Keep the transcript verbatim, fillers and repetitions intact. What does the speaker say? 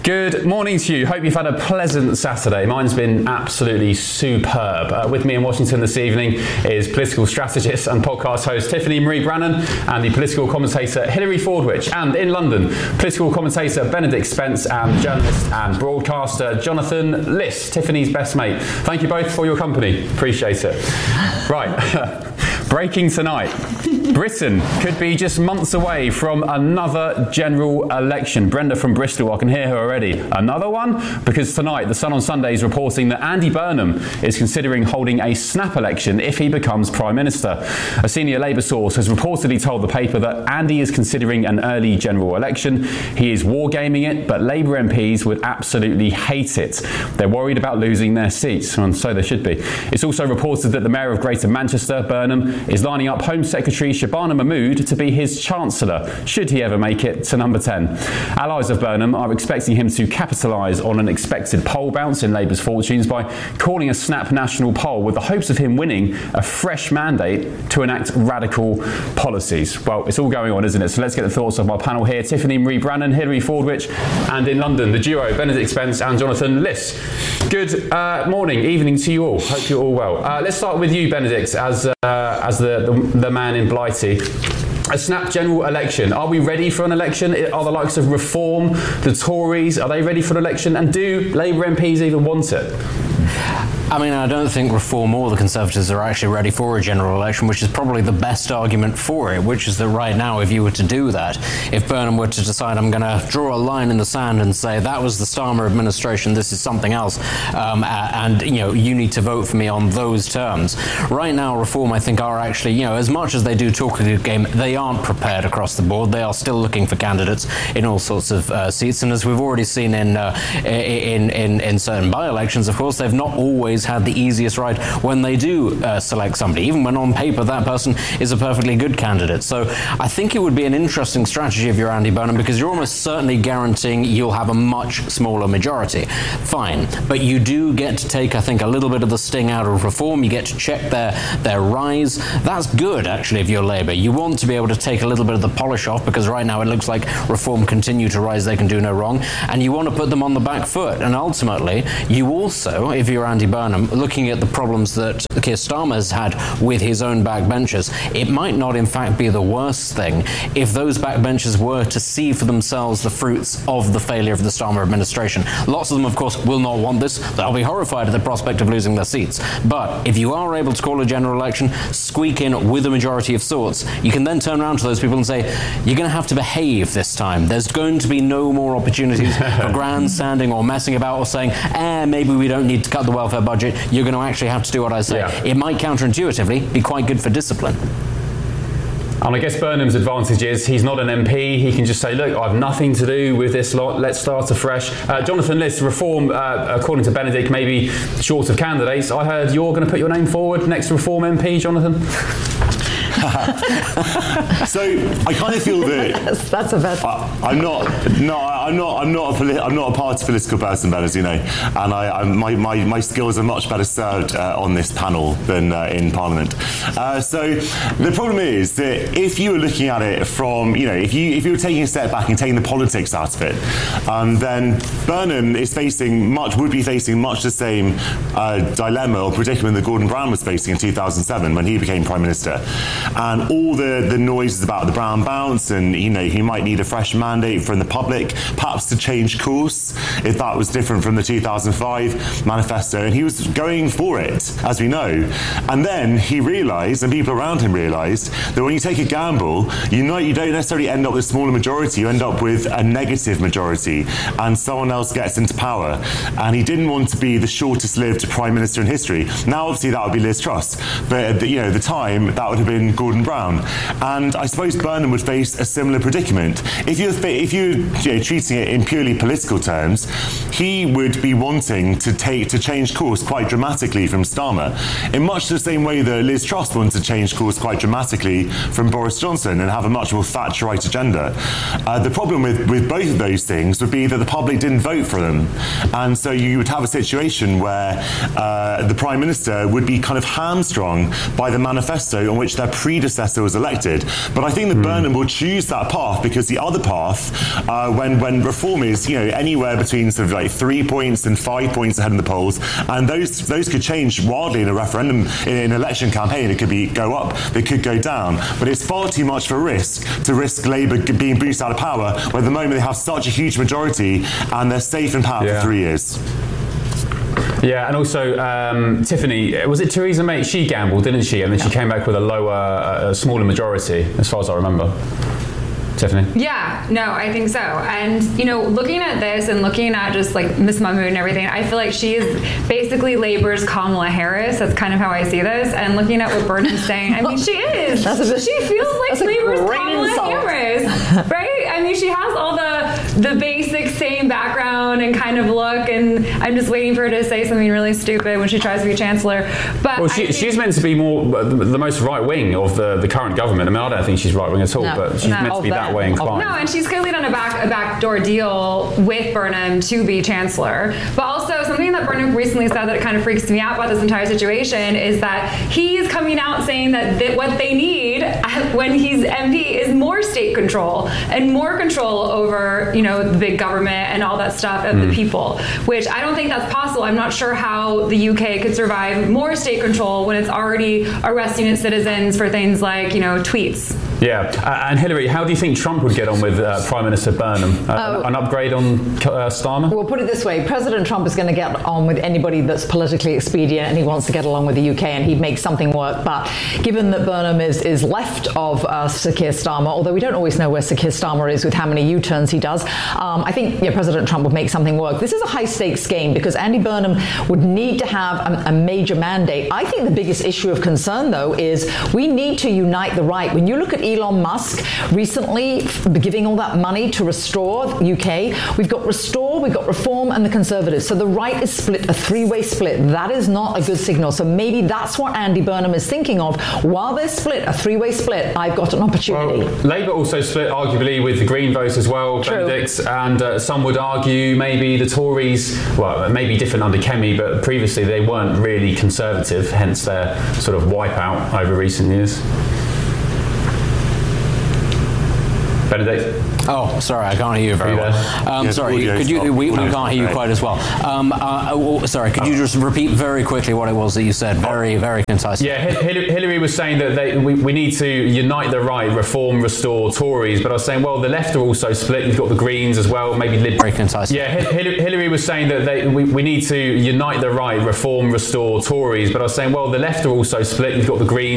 Good morning to you. Hope you've had a pleasant Saturday. Mine's been absolutely superb. Uh, with me in Washington this evening is political strategist and podcast host Tiffany Marie Brannan and the political commentator Hilary Fordwich, and in London, political commentator Benedict Spence and journalist and broadcaster Jonathan Liss, Tiffany's best mate. Thank you both for your company. Appreciate it. Right. Breaking tonight. Britain could be just months away from another general election. Brenda from Bristol, I can hear her already. Another one? Because tonight, The Sun on Sunday is reporting that Andy Burnham is considering holding a snap election if he becomes Prime Minister. A senior Labour source has reportedly told the paper that Andy is considering an early general election. He is wargaming it, but Labour M Ps would absolutely hate it. They're worried about losing their seats, and so they should be. It's also reported that the Mayor of Greater Manchester, Burnham, is lining up Home Secretary Shabana Mahmood to be his Chancellor, should he ever make it to number ten. Allies of Burnham are expecting him to capitalise on an expected poll bounce in Labour's fortunes by calling a snap national poll with the hopes of him winning a fresh mandate to enact radical policies. Well, it's all going on, isn't it? So let's get the thoughts of my panel here. Tiffany Marie Brannan, Hilary Fordwich, and in London, the duo Benedict Spence and Jonathan Liss. Good uh, morning, evening to you all. Hope you're all well. Uh, let's start with you, Benedict, as uh, as the, the, the man in Blighty. A snap general election. Are we ready for an election? Are the likes of Reform, the Tories, are they ready for an election? And do Labour M Ps even want it? I mean, I don't think Reform or the Conservatives are actually ready for a general election, which is probably the best argument for it, which is that right now, if you were to do that, if Burnham were to decide, I'm going to draw a line in the sand and say, that was the Starmer administration, this is something else, um, and, you know, you need to vote for me on those terms. Right now, Reform, I think, are actually, you know, as much as they do talk a good game, they aren't prepared across the board. They are still looking for candidates in all sorts of uh, seats, and as we've already seen in, uh, in, in, in certain by-elections, of course, they've not always had the easiest ride when they do uh, select somebody, even when on paper that person is a perfectly good candidate. So I think it would be an interesting strategy if you're Andy Burnham, because you're almost certainly guaranteeing you'll have a much smaller majority. Fine, but you do get to take, I think, a little bit of the sting out of Reform. You get to check their, their rise. That's good, actually, if you're Labour. You want to be able to take a little bit of the polish off, because right now it looks like Reform continue to rise, they can do no wrong, and you want to put them on the back foot. And ultimately, you also, if you're Andy Burnham, looking at the problems that Keir Starmer has had with his own backbenchers, it might not in fact be the worst thing if those backbenchers were to see for themselves the fruits of the failure of the Starmer administration. Lots of them, of course, will not want this. They'll be horrified at the prospect of losing their seats. But if you are able to call a general election, squeak in with a majority of sorts, you can then turn around to those people and say, you're going to have to behave this time. There's going to be no more opportunities for grandstanding or messing about or saying, eh, maybe we don't need to cut the welfare budget. You're going to actually have to do what I say. Yeah. It might counterintuitively be quite good for discipline. And I guess Burnham's advantage is he's not an M P. He can just say, look, I have nothing to do with this lot. Let's start afresh. Uh, Jonathan Liss, Reform, uh, according to Benedict, maybe short of candidates. I heard you're going to put your name forward next Reform M P, Jonathan. So I kind of feel that that's, that's a bad. I, I'm not. No, I'm not. I'm not a. Poli- I'm not a party political person, Ben, as you know. And I, I'm, my, my my skills are much better served uh, on this panel than uh, in Parliament. Uh, so the problem is that if you were looking at it from, you know, if you if you were taking a step back and taking the politics out of it, um, then Burnham is facing much would be facing much the same uh, dilemma or predicament that Gordon Brown was facing in two thousand seven when he became Prime Minister. And all the, the noises about the Brown bounce, and you know he might need a fresh mandate from the public, perhaps to change course if that was different from the two thousand five manifesto, and he was going for it, as we know. And then he realised, and people around him realised, that when you take a gamble, you know you don't necessarily end up with a smaller majority, you end up with a negative majority, and someone else gets into power. And he didn't want to be the shortest-lived Prime Minister in history. Now, obviously, that would be Liz Truss, but at the, you know, the time that would have been Gordon Brown. And I suppose Burnham would face a similar predicament. If you're, if you're you know, treating it in purely political terms, he would be wanting to take to change course quite dramatically from Starmer, in much the same way that Liz Truss wanted to change course quite dramatically from Boris Johnson and have a much more Thatcherite agenda. Uh, the problem with, with both of those things would be that the public didn't vote for them. And so you would have a situation where uh, the Prime Minister would be kind of hamstrung by the manifesto on which their pre predecessor was elected. But I think that mm. Burnham will choose that path because the other path, uh, when when reform is, you know, anywhere between sort of like three points and five points ahead in the polls, and those those could change wildly in a referendum, in an election campaign. It could be go up, it could go down. But it's far too much for risk to risk Labour being boosted out of power, where at the moment they have such a huge majority and they're safe in power yeah. for three years. Yeah, and also um, Tiffany, was it Theresa May? She gambled, didn't she? And then yeah. she came back with a lower, uh, smaller majority, as far as I remember. Tiffany? Yeah, no, I think so. And, you know, looking at this and looking at just like Miss Mahmood and everything, I feel like she is basically Labour's Kamala Harris. That's kind of how I see this. And looking at what Burnham's saying, I mean, she is. That's a bit, she feels like Labour's Kamala insult. Harris, right? I mean, she has all the the basic same background and kind of look, and I'm just waiting for her to say something really stupid when she tries to be chancellor. But well, she, think, she's meant to be more the, the most right wing of the, the current government. I mean, I don't think she's right wing at all, no, but she's no, meant to be that. that way inclined. No, and she's clearly done a back a backdoor deal with Burnham to be chancellor. But also something that Burnham recently said that kind of freaks me out about this entire situation is that he's coming out saying that th- what they need when he's M P is more state control and more control over, you know, the big government and all that stuff of mm. the people, which I don't think that's possible. I'm not sure how the U K could survive more state control when it's already arresting its citizens for things like, you know, tweets. Yeah, uh, and Hillary, how do you think Trump would get on with uh, Prime Minister Burnham? Uh, oh. An upgrade on uh, Starmer? Well, put it this way, President Trump is going to get on with anybody that's politically expedient and he wants to get along with the U K and he'd make something work. But given that Burnham is, is left of uh, Sir Keir Starmer, although we don't always know where Sir Keir Starmer is with how many U-turns he does, um, I think yeah, President Trump would make something work. This is a high-stakes game because Andy Burnham would need to have a, a major mandate. I think the biggest issue of concern, though, is we need to unite the right. When you look at Elon Musk recently giving all that money to Restore U K, we've got Restore, we've got Reform and the Conservatives. So the right is split, a three-way split. That is not a good signal. So maybe that's what Andy Burnham is thinking of. While they're split, a three-way split, I've got an opportunity. Well, Labour also split arguably with the Green vote as well, True. Benedict, and uh, some would argue maybe the Tories, well, maybe different under Kemi, but previously they weren't really conservative, hence their sort of wipeout over recent years. Benedict? Oh, sorry, I can't hear you very well. Um, yes, sorry, could you? We, we can't hear you quite as well. Um, uh, oh, sorry, could you just repeat very quickly what it was that you said? Very, very concise. Yeah, Hillary, Hillary was saying that they, we, we need to unite the right, Reform, Restore, Tories. But I was saying, well, the left are also split. You've got the Greens as well, maybe Lib. Very concise. Yeah, Hillary, Hillary was saying that they, we, we need to unite the right, Reform, Restore, Tories. But I was saying, well, the left are also split. You've got the Greens.